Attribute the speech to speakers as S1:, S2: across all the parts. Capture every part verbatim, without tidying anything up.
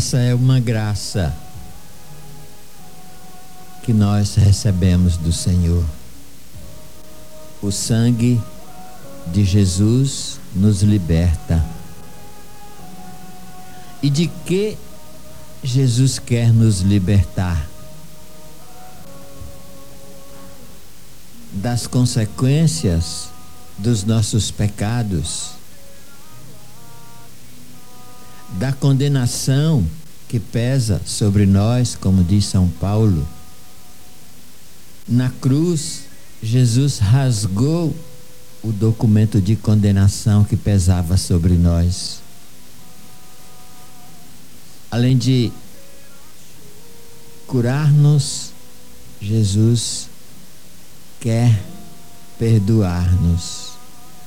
S1: essa é uma graça que nós recebemos do Senhor. O sangue de Jesus nos liberta. E de que Jesus quer nos libertar? Das consequências dos nossos pecados, da condenação que pesa sobre nós, como diz São Paulo. Na cruz, Jesus rasgou o documento de condenação que pesava sobre nós. Além de curar-nos, Jesus quer perdoar-nos.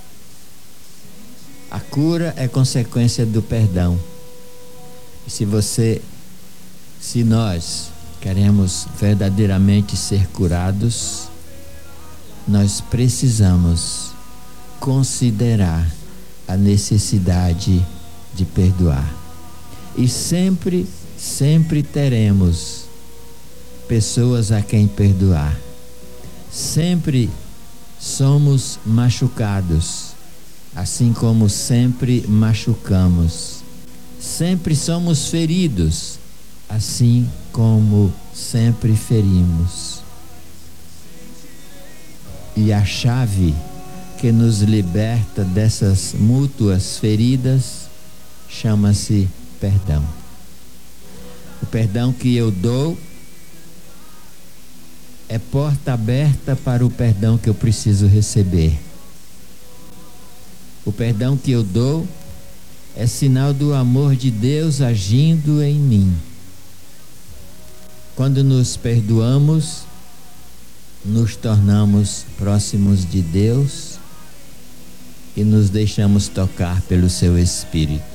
S1: A cura é consequência do perdão. E se você, se nós queremos verdadeiramente ser curados, nós precisamos considerar a necessidade de perdoar. E sempre, sempre teremos pessoas a quem perdoar. Sempre somos machucados, assim como sempre machucamos. Sempre somos feridos, assim como sempre ferimos. E a chave que nos liberta dessas mútuas feridas chama-se perdão. O perdão que eu dou é porta aberta para o perdão que eu preciso receber. O perdão que eu dou é sinal do amor de Deus agindo em mim. Quando nos perdoamos, nos tornamos próximos de Deus e nos deixamos tocar pelo seu Espírito.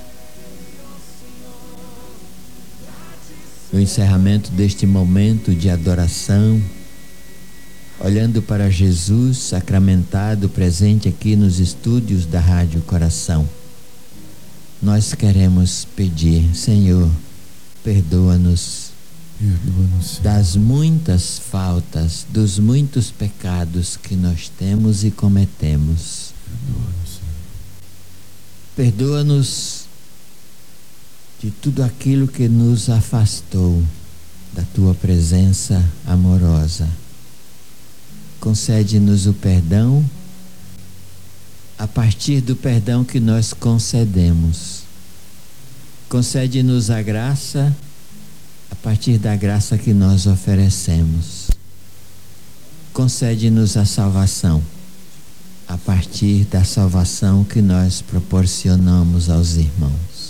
S1: No encerramento deste momento de adoração, olhando para Jesus sacramentado presente aqui nos estúdios da Rádio Coração, nós queremos pedir: Senhor, perdoa-nos
S2: perdoa-nos
S1: das muitas faltas, dos muitos pecados que nós temos e cometemos.
S2: Perdoa-nos,
S1: Perdoa-nos de tudo aquilo que nos afastou da tua presença amorosa. Concede-nos o perdão a partir do perdão que nós concedemos. Concede-nos a graça a partir da graça que nós oferecemos. Concede-nos a salvação a partir da salvação que nós proporcionamos aos irmãos.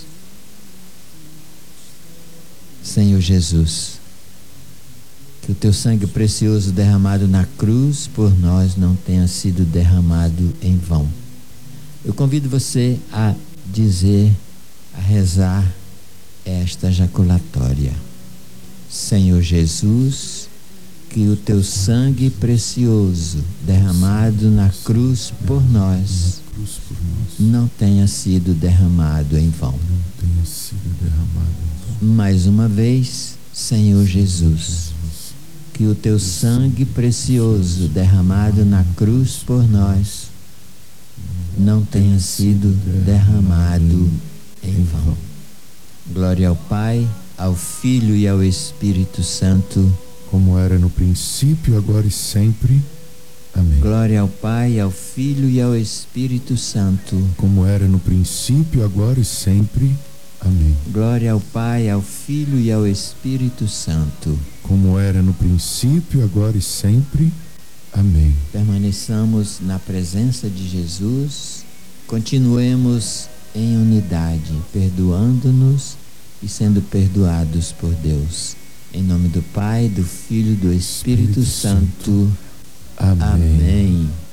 S1: Senhor Jesus, que o teu sangue precioso derramado na cruz por nós não tenha sido derramado em vão. Eu convido você a dizer, a rezar esta jaculatória. Senhor Jesus, que o teu sangue precioso derramado na cruz por nós não tenha sido derramado em vão.
S2: não tenha sido derramado em vão.
S1: Mais uma vez, Senhor Jesus, que o teu sangue precioso derramado na cruz por nós não tenha sido derramado em vão. Glória ao Pai, ao Filho e ao Espírito Santo,
S2: como era no princípio, agora e sempre. Amém.
S1: Glória ao Pai, ao Filho e ao Espírito Santo,
S2: como era no princípio, agora e sempre. Amém.
S1: Glória ao Pai, ao Filho e ao Espírito Santo,
S2: como era no princípio, agora e sempre. Amém.
S1: Permaneçamos na presença de Jesus, continuemos em unidade, perdoando-nos e sendo perdoados por Deus. Em nome do Pai, do Filho e do Espírito, Espírito Santo.
S2: Santo. Amém.
S1: Amém.